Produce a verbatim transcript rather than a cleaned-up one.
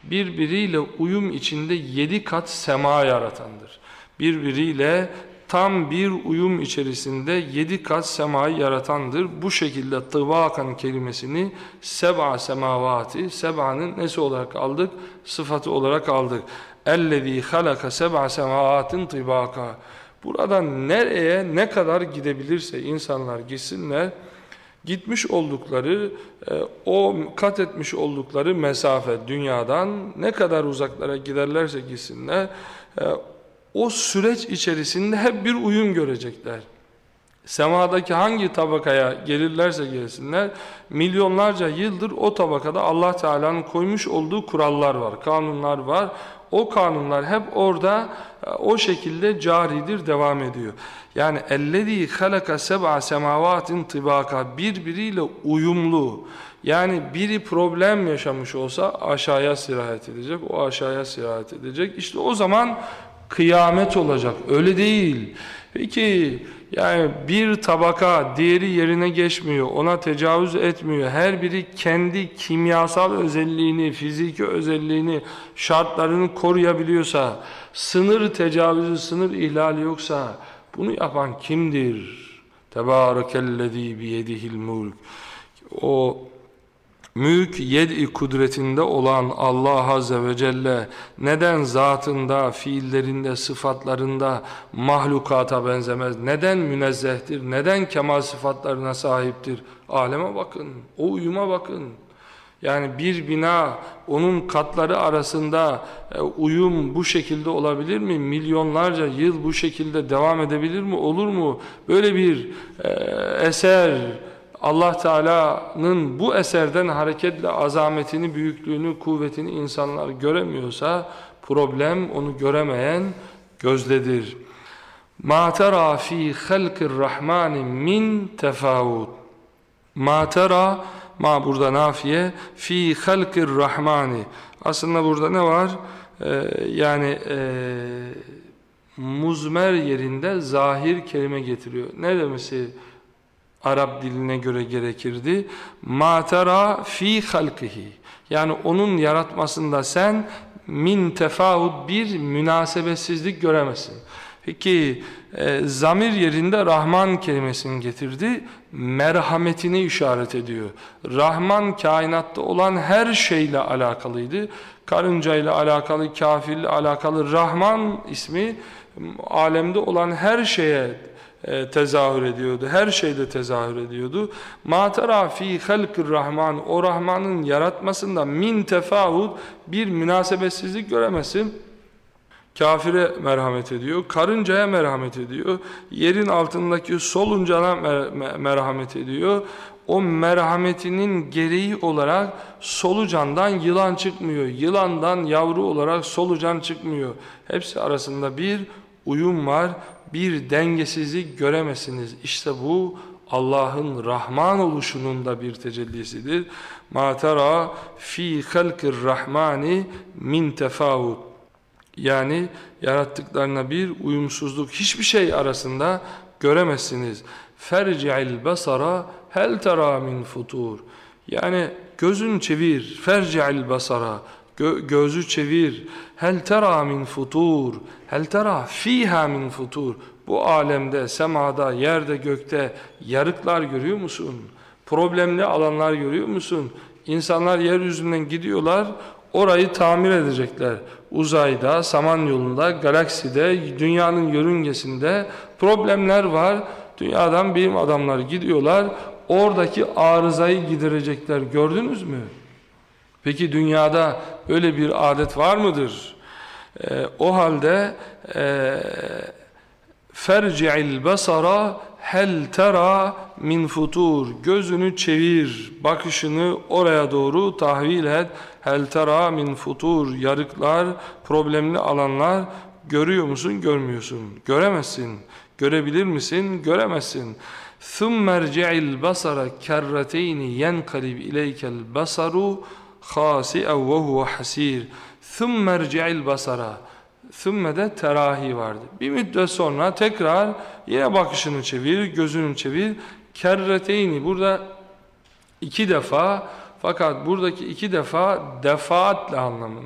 birbiriyle uyum içinde yedi kat sema yaratandır. Birbiriyle tam bir uyum içerisinde yedi kat semayı yaratandır. Bu şekilde tıbakan kelimesini seb'a semavati, seb'anın nesi olarak aldık? Sıfatı olarak aldık. اَلَّذ۪ي خَلَقَ سَبْعَ سَمَاوَاتٍ طِبَاقًا. Buradan nereye ne kadar gidebilirse insanlar gitsinler, gitmiş oldukları, o kat etmiş oldukları mesafe dünyadan ne kadar uzaklara giderlerse gitsinler, o süreç içerisinde hep bir uyum görecekler. Semadaki hangi tabakaya gelirlerse gelsinler, milyonlarca yıldır o tabakada Allah Teala'nın koymuş olduğu kurallar var, kanunlar var. O kanunlar hep orada o şekilde caridir, devam ediyor. Yani اَلَّذ۪ي خَلَقَ سَبْعَ سَمَاوَاتٍ طِبَاقًا, birbiriyle uyumlu. Yani biri problem yaşamış olsa aşağıya sirayet edecek, o aşağıya sirayet edecek. İşte o zaman kıyamet olacak. Öyle değil. Peki yani bir tabaka diğeri yerine geçmiyor, ona tecavüz etmiyor. Her biri kendi kimyasal özelliğini, fiziki özelliğini, şartlarını koruyabiliyorsa, sınır tecavüzü, sınır ihlali yoksa bunu yapan kimdir? Tebârekellezî biyedihil mulk. O mülk yed-i kudretinde olan Allah Azze ve Celle neden zatında, fiillerinde, sıfatlarında mahlukata benzemez? Neden münezzehtir? Neden kemal sıfatlarına sahiptir? Aleme bakın, o uyuma bakın. Yani bir bina, onun katları arasında e, uyum bu şekilde olabilir mi? Milyonlarca yıl bu şekilde devam edebilir mi? Olur mu? Böyle bir e, eser, Allah Teala'nın bu eserden hareketle azametini, büyüklüğünü, kuvvetini insanlar göremiyorsa, problem onu göremeyen gözdedir. مَا تَرَى ف۪ي خَلْقِ الرَّحْمَانِ مِنْ تَفَاوُتٍ. مَا تَرَى, ma burada nafiye, fi halkir rahmani. Aslında burada ne var? Ee, yani e, muzmer yerinde zahir kelime getiriyor. Ne demesi Arap diline göre gerekirdi? Ma tera fi halkihi. Yani onun yaratmasında sen min tefavut, bir münasebetsizlik göremezsin. Peki e, zamir yerinde Rahman kelimesini getirdi. Merhametini işaret ediyor. Rahman kainatta olan her şeyle alakalıydı. Karıncayla alakalı, kafirle alakalı. Rahman ismi alemde olan her şeye e, tezahür ediyordu. Her şeyde tezahür ediyordu. Ma tera fi halkir rahman. O Rahman'ın yaratmasında min tefavut, bir münasebetsizlik göremezsin. Kafire merhamet ediyor, karıncaya merhamet ediyor, yerin altındaki soluncana mer merhamet ediyor. O merhametinin gereği olarak solucandan yılan çıkmıyor, yılandan yavru olarak solucan çıkmıyor. Hepsi arasında bir uyum var, bir dengesizlik göremezsiniz. İşte bu Allah'ın Rahman oluşunun da bir tecellisidir. مَا تَرَى ف۪ي خَلْقِ الرَّحْمَانِ مِنْ تَفَاوُتٍ. Yani yarattıklarına bir uyumsuzluk, hiçbir şey arasında göremezsiniz. Ferci'il basara hel tera min futur. Yani gözün çevir, ferci'il basara, Gö gözü çevir. Hel tera min futur, hel tera fiha min futur. Bu alemde, semada, yerde, gökte yarıklar görüyor musun? Problemli alanlar görüyor musun? İnsanlar yeryüzünden gidiyorlar, orayı tamir edecekler. Uzayda, Samanyolu'nda, galakside, dünyanın yörüngesinde problemler var. Dünyadan bilim adamları gidiyorlar, oradaki arızayı giderecekler. Gördünüz mü? Peki dünyada böyle bir adet var mıdır? Ee, o halde e, ferci'il basara hel tera min futur. Gözünü çevir, bakışını oraya doğru tahvil et. Hel tera min futur. Yarıklar, problemli alanlar görüyor musun, görmüyorsun? Göremezsin. Görebilir misin? Göremezsin. ثُمَّ ارْجِعِ الْبَصَرَ كَرَّتَيْنِ يَنْقَلِبْ إِلَيْكَ الْبَصَرُ خَاسِئًا وَهُوَ حَسِيرٌ. ثُمَّ ارْجِعِ الْبَصَرَ. Thumme'de terahi vardı. Bir müddet sonra tekrar yine bakışını çevir, gözünü çevir. Kerreteyni, burada iki defa, fakat buradaki iki defa defaatle anlamında.